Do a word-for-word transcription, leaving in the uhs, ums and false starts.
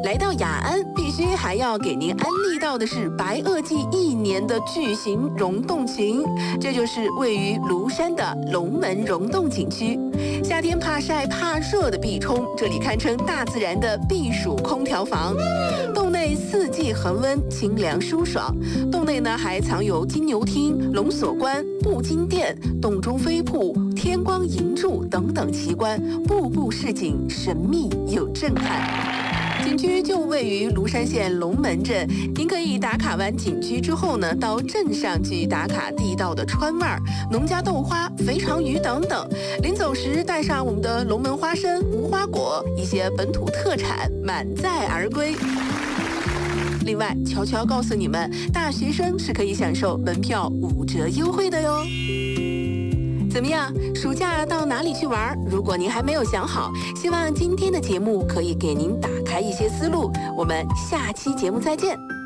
来到雅安，必须还要给您安利到的是白垩纪一年的巨型溶洞群，这就是位于庐山的龙门溶洞景区。夏天怕晒怕热的避冲，这里堪称大自然的避暑空调房。洞内四季恒温，清凉舒爽。洞内呢还藏有金牛厅、龙锁关、布金殿、洞中飞瀑、天光银柱等等奇观，步步是景，神秘又震撼。景区就位于庐山县龙门镇，您可以打卡完景区之后呢，到镇上去打卡地道的川味儿、农家豆花、肥肠鱼等等。临走时带上我们的龙门花生、无花果，一些本土特产，满载而归。另外，悄悄告诉你们，大学生是可以享受门票五折优惠的哟。怎么样？暑假到哪里去玩？如果您还没有想好，希望今天的节目可以给您打开一些思路。我们下期节目再见。